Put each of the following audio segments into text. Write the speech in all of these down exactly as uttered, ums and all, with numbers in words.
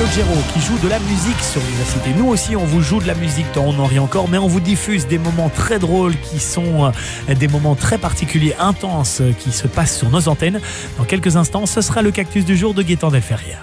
Calogero qui joue de la musique sur Vivacité. Nous aussi, on vous joue de la musique dans On en rit encore, mais on vous diffuse des moments très drôles qui sont des moments très particuliers, intenses, qui se passent sur nos antennes. Dans quelques instants, ce sera le cactus du jour de Gaëtan Delferrière.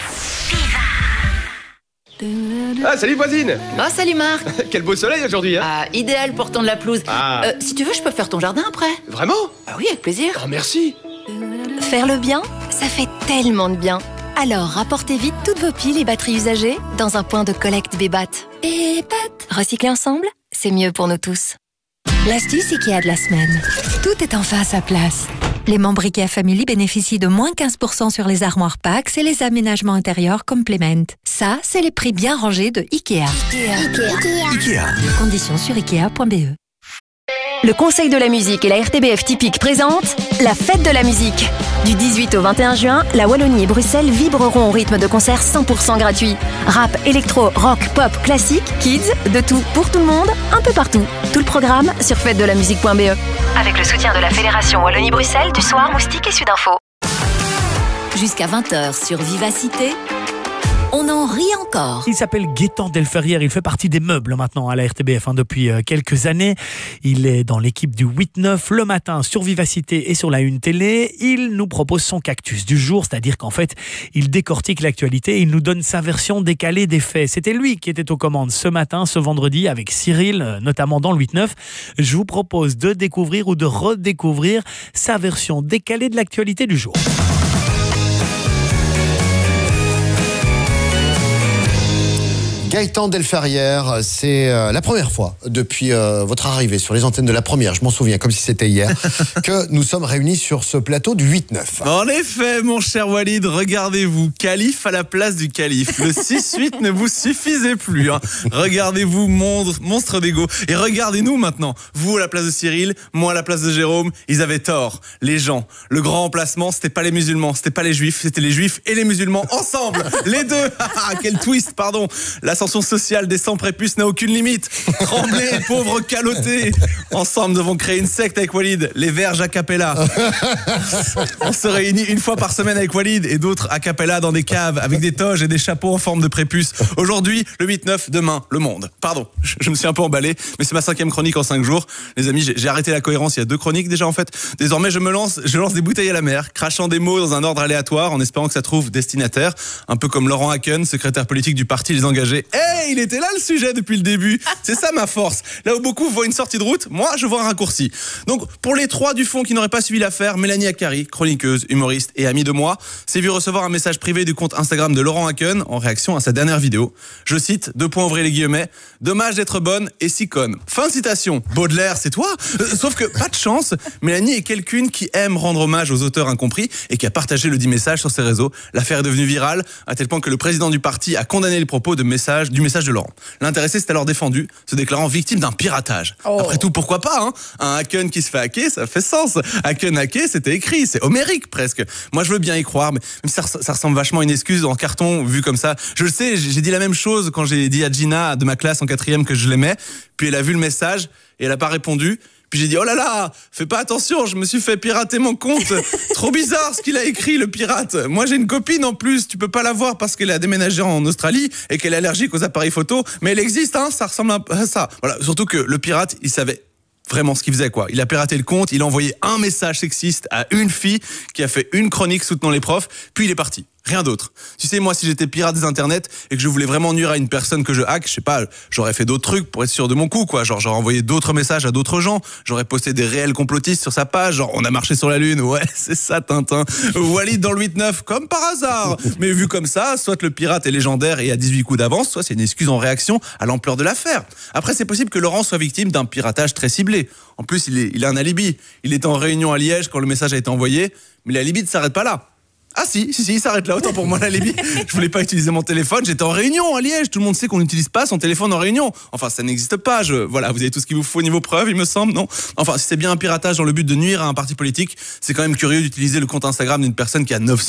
Ah, salut voisine. Oh, salut Marc. Quel beau soleil aujourd'hui, hein. Ah, idéal pour tondre la pelouse. Ah. Euh, si tu veux, je peux faire ton jardin après. Vraiment? Ah oui, avec plaisir. Oh, merci. Faire le bien, ça fait tellement de bien. Alors, rapportez vite toutes vos piles et batteries usagées dans un point de collecte Bébat. Bébat. Recycler ensemble, c'est mieux pour nous tous. L'astuce Ikea de la semaine. Tout est enfin à sa place. Les membres Ikea Family bénéficient de moins quinze pour cent sur les armoires Pax et les aménagements intérieurs Complement. Ça, c'est les prix bien rangés de Ikea. Ikea. Ikea. Ikea. Conditions sur ikea point b e. Le Conseil de la musique et la R T B F Typique présentent la fête de la musique. Du dix-huit au vingt et un juin, la Wallonie et Bruxelles vibreront au rythme de concerts cent pour cent gratuits. Rap, électro, rock, pop, classique, kids, de tout pour tout le monde, un peu partout. Tout le programme sur fête de la musique point b e. Avec le soutien de la Fédération Wallonie-Bruxelles, du Soir, Moustique et Sudinfo. Jusqu'à vingt heures sur Vivacité, on en rit encore. Il s'appelle Gaëtan Delferrière, il fait partie des meubles maintenant à la R T B F hein, depuis quelques années. Il est dans l'équipe du huit neuf le matin sur Vivacité et sur la Une Télé. Il nous propose son cactus du jour, c'est-à-dire qu'en fait, il décortique l'actualité et il nous donne sa version décalée des faits. C'était lui qui était aux commandes ce matin, ce vendredi, avec Cyril, notamment dans le huit neuf. Je vous propose de découvrir ou de redécouvrir sa version décalée de l'actualité du jour. Gaëtan Delferrière, c'est euh, la première fois depuis euh, votre arrivée sur les antennes de la première, je m'en souviens comme si c'était hier, que nous sommes réunis sur ce plateau du huit neuf. En effet, mon cher Walid, regardez-vous, calife à la place du calife. Le six huit ne vous suffisait plus. Hein. Regardez-vous, monstre, monstre d'ego. Et regardez-nous maintenant. Vous à la place de Cyril, moi à la place de Jérôme. Ils avaient tort. Les gens. Le grand emplacement, c'était pas les musulmans, c'était pas les juifs, c'était les juifs et les musulmans ensemble. Les deux. Quel twist, pardon. La L'ascension sociale des sans-prépuces n'a aucune limite. Tremblez, pauvres calotés. Ensemble, nous avons créé une secte avec Walid, les Verges a cappella. On se réunit une fois par semaine avec Walid et d'autres a cappella dans des caves avec des toges et des chapeaux en forme de prépuce. Aujourd'hui, le huit neuf, demain, le monde. Pardon, je, je me suis un peu emballé, mais c'est ma cinquième chronique en cinq jours. Les amis, j'ai, j'ai arrêté la cohérence il y a deux chroniques déjà en fait. Désormais, je me lance, je lance des bouteilles à la mer, crachant des mots dans un ordre aléatoire en espérant que ça trouve destinataire. Un peu comme Laurent Haken, secrétaire politique du parti Les Engagés. Hey, il était là le sujet depuis le début. C'est ça ma force. Là où beaucoup voient une sortie de route, moi je vois un raccourci. Donc pour les trois du fond qui n'auraient pas suivi l'affaire, Mélanie Akkari, chroniqueuse, humoriste et amie de moi, s'est vue recevoir un message privé du compte Instagram de Laurent Haken en réaction à sa dernière vidéo. Je cite, deux points ouvrez les guillemets, dommage d'être bonne et si conne. Fin de citation. Baudelaire, c'est toi euh, Sauf que pas de chance, Mélanie est quelqu'une qui aime rendre hommage aux auteurs incompris et qui a partagé le dit message sur ses réseaux. L'affaire est devenue virale à tel point que le président du parti a condamné les propos de message, du message de Laurent. L'intéressé s'est alors défendu, se déclarant victime d'un piratage. Oh. Après tout, pourquoi pas hein un Haken qui se fait hacker, ça fait sens. Haken hacké, c'était écrit, c'est homérique presque. Moi, je veux bien y croire, mais même si ça, ça ressemble vachement à une excuse en carton vu comme ça. Je le sais, j'ai dit la même chose quand j'ai dit à Gina de ma classe en quatrième que je l'aimais. Puis elle a vu le message et elle a pas répondu. Puis j'ai dit, oh là là, fais pas attention, je me suis fait pirater mon compte. Trop bizarre ce qu'il a écrit, le pirate. Moi, j'ai une copine en plus, tu peux pas la voir parce qu'elle a déménagé en Australie et qu'elle est allergique aux appareils photo. Mais elle existe, hein, ça ressemble à ça. Voilà, surtout que le pirate, il savait vraiment ce qu'il faisait, quoi. Il a piraté le compte, il a envoyé un message sexiste à une fille qui a fait une chronique soutenant les profs, puis il est parti. Rien d'autre. Tu sais, moi, si j'étais pirate des internets et que je voulais vraiment nuire à une personne que je hack, je sais pas, j'aurais fait d'autres trucs pour être sûr de mon coup, quoi. Genre, j'aurais envoyé d'autres messages à d'autres gens. J'aurais posté des réels complotistes sur sa page. Genre, on a marché sur la lune. Ouais, c'est ça, Tintin. Walid dans le huit neuf, comme par hasard. Mais vu comme ça, soit le pirate est légendaire et a dix-huit coups d'avance, soit c'est une excuse en réaction à l'ampleur de l'affaire. Après, c'est possible que Laurent soit victime d'un piratage très ciblé. En plus, il, est, il a un alibi. Il était en réunion à Liège quand le message a été envoyé. Mais l'alibi ne s'arrête pas là. Ah si, si, si, il s'arrête là, autant pour moi l'alibi. Je voulais pas utiliser mon téléphone, j'étais en réunion à Liège. Tout le monde sait qu'on n'utilise pas son téléphone en réunion. Enfin, ça n'existe pas. Je, voilà, vous avez tout ce qu'il vous faut au niveau preuve, il me semble, non? Enfin, si c'est bien un piratage dans le but de nuire à un parti politique, c'est quand même curieux d'utiliser le compte Instagram d'une personne qui a neuf